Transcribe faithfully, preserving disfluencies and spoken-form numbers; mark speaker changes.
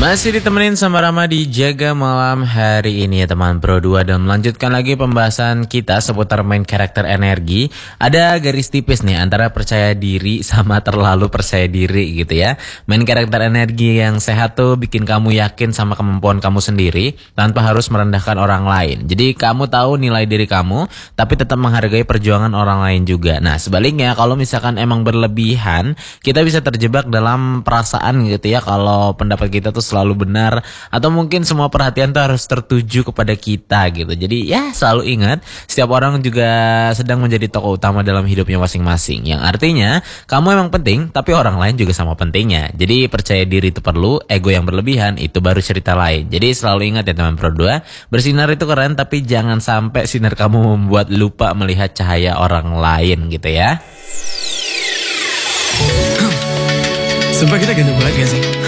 Speaker 1: Masih ditemenin sama Rama di Jaga Malam hari ini ya teman Pro dua. Dan melanjutkan lagi pembahasan kita seputar main karakter energi. Ada garis tipis nih antara percaya diri sama terlalu percaya diri gitu ya. Main karakter energi yang sehat tuh bikin kamu yakin sama kemampuan kamu sendiri tanpa harus merendahkan orang lain. Jadi kamu tahu nilai diri kamu tapi tetap menghargai perjuangan orang lain juga. Nah sebaliknya kalau misalkan emang berlebihan, kita bisa terjebak dalam perasaan gitu ya kalau pendapat kita tuh selalu benar, atau mungkin semua perhatian tuh harus tertuju kepada kita gitu. Jadi ya selalu ingat, setiap orang juga sedang menjadi tokoh utama dalam hidupnya masing-masing. Yang artinya kamu emang penting, tapi orang lain juga sama pentingnya. Jadi percaya diri itu perlu, ego yang berlebihan itu baru cerita lain. Jadi selalu ingat ya teman Pro dua, bersinar itu keren, tapi jangan sampai sinar kamu membuat lupa melihat cahaya orang lain gitu ya.
Speaker 2: Sumpah kita ganteng banget gak sih?